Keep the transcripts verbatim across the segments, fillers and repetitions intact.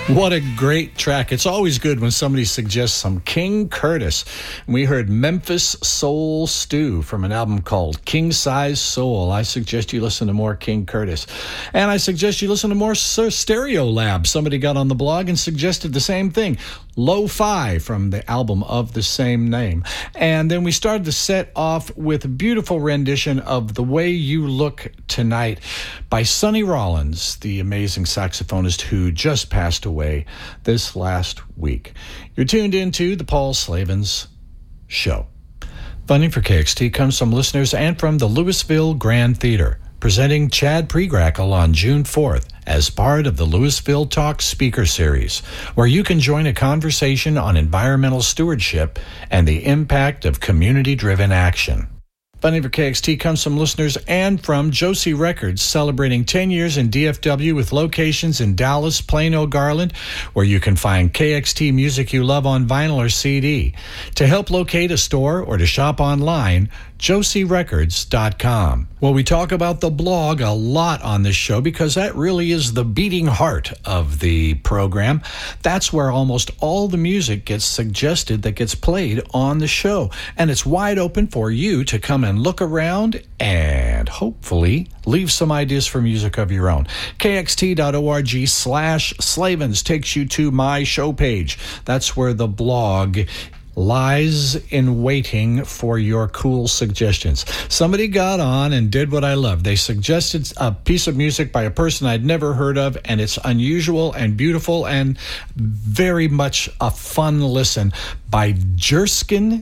What a great track. It's always good when somebody suggests some King Curtis. We heard Memphis Soul Stew from an album called King Size Soul. I suggest you listen to more King Curtis. And I suggest you listen to more Stereo Lab. Somebody got on the blog and suggested the same thing. Lo-Fi from the album of the same name. And then we started the set off with a beautiful rendition of The Way You Look Tonight by Sonny Rollins, the amazing saxophonist who just passed away this last week. You're tuned into the Paul Slavens Show. Funding for K X T comes from listeners and from the Louisville Grand Theater, presenting Chad Pregrackle on June fourth as part of the Louisville Talk Speaker Series, where you can join a conversation on environmental stewardship and the impact of community-driven action. Funding for K X T comes from listeners and from Josie Records, celebrating ten years in D F W with locations in Dallas, Plano, Garland, where you can find K X T music you love on vinyl or C D. To help locate a store or to shop online, josie records dot com. Well, we talk about the blog a lot on this show because that really is the beating heart of the program. That's where almost all the music gets suggested that gets played on the show. And it's wide open for you to come and look around and hopefully leave some ideas for music of your own. K X T dot org slash Slavens takes you to my show page. That's where the blog lies in waiting for your cool suggestions. Somebody got on and did what I love. They suggested a piece of music by a person I'd never heard of, and it's unusual and beautiful and very much a fun listen by Jerskin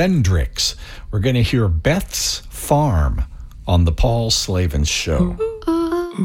Fendrix. We're going to hear Beth's Farm on the Paul Slavens Show.